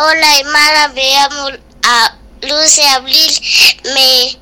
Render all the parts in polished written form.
Hola hermana, me llamo a Lucy Abril. Me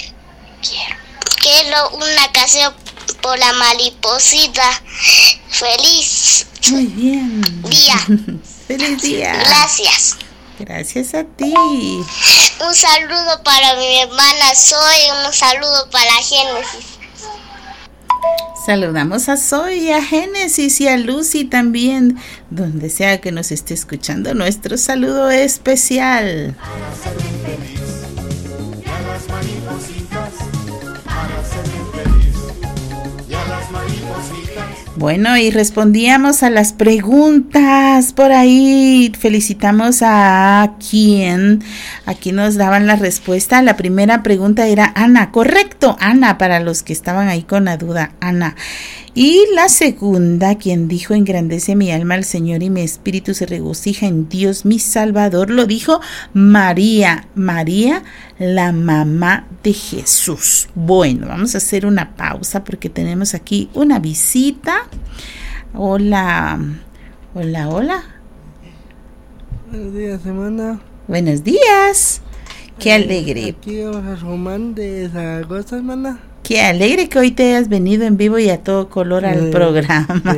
quiero una canción por la mariposita. Feliz Muy bien. día. Feliz día. Gracias. Gracias a ti. Un saludo para mi hermana Zoe, un saludo para Génesis. Saludamos a Zoe y a Génesis y a Lucy también, donde sea que nos esté escuchando, nuestro saludo especial. Para ser feliz, y a las maripositas, para ser feliz, y a las maripositas. Bueno, y respondíamos a las preguntas por ahí. Felicitamos a quien aquí nos daban la respuesta. La primera pregunta era Ana, correcto, Ana, para los que estaban ahí con la duda, Ana. Y la segunda, quien dijo: engrandece mi alma al Señor y mi espíritu se regocija en Dios mi Salvador, lo dijo María, la mamá de Jesús. Bueno, vamos a hacer una pausa porque tenemos aquí una visita. Hola. Buenos días, hermana. Buenos días. Qué alegre. Aquí Román de Zaragoza, hermana. Qué alegre que hoy te hayas venido en vivo y a todo color al programa.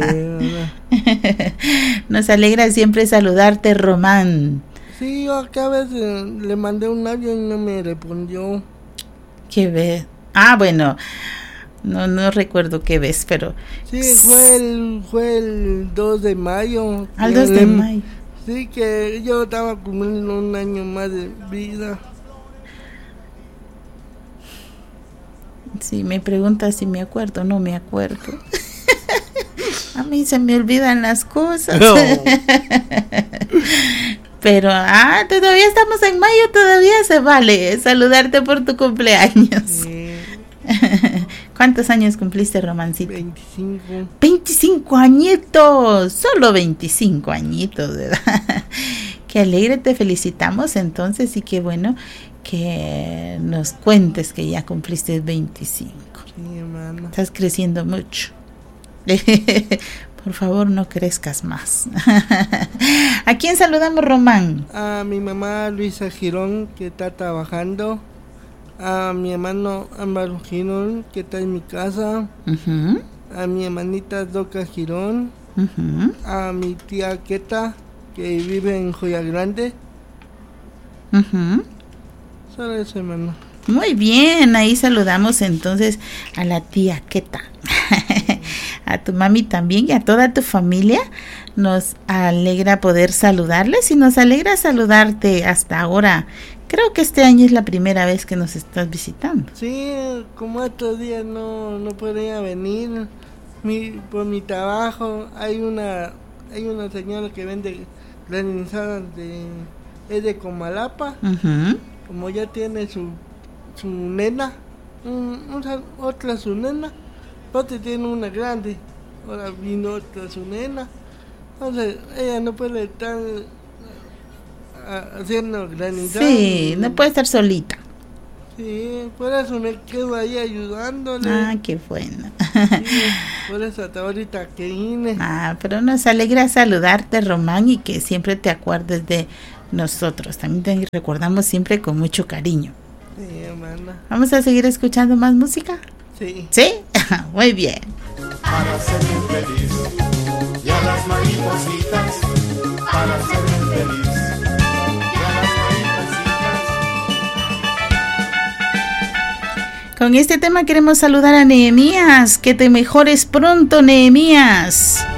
Nos alegra siempre saludarte, Román. Sí, yo acá a veces le mandé un audio y no me respondió. ¿Qué ves? Ah, bueno, no recuerdo qué ves, pero... Sí, fue el 2 de mayo. Al 2 de mayo. Sí, que yo estaba cumpliendo un año más de vida. Sí, me preguntas si me acuerdo, no me acuerdo. A mí se me olvidan las cosas. No. Pero, todavía estamos en mayo, todavía se vale saludarte por tu cumpleaños. Sí. ¿Cuántos años cumpliste, Romancito? 25. 25 añitos, solo 25 añitos, ¿verdad? Qué alegre, te felicitamos entonces y qué bueno que nos cuentes que ya cumpliste 25. Sí, hermana. Estás creciendo mucho. Por favor, no crezcas más. ¿A quién saludamos, Román? A mi mamá Luisa Girón, que está trabajando. A mi hermano Ámaro Girón, que está en mi casa. Uh-huh. A mi hermanita Doca Girón. Uh-huh. A mi tía Queta, que vive en Joya Grande. Uh-huh. Solo eso, hermano. Muy bien, ahí saludamos entonces a la tía Queta, a tu mami también y a toda tu familia. Nos alegra poder saludarles y nos alegra saludarte hasta ahora. Creo que este año es la primera vez que nos estás visitando. Sí, como estos días no podía venir por mi trabajo. Hay una señora que vende granizadas es de Comalapa. Uh-huh. Como ya tiene su nena, otra su nena, otra tiene una grande, ahora vino otra su nena, entonces ella no puede estar haciendo granizadas. Sí, no puede estar solita. Sí, por eso me quedo ahí ayudándole. Ah, qué bueno. Sí, por eso hasta ahorita que vine. Pero nos alegra saludarte, Román, y que siempre te acuerdes de nosotros. También te recordamos siempre con mucho cariño. Sí, hermana. ¿Vamos a seguir escuchando más música? Sí. ¿Sí? Muy bien. Para ser feliz, y a las maripositas, para ser feliz, y a las maripositas. Con este tema queremos saludar a Nehemías. Que te mejores pronto, Nehemías.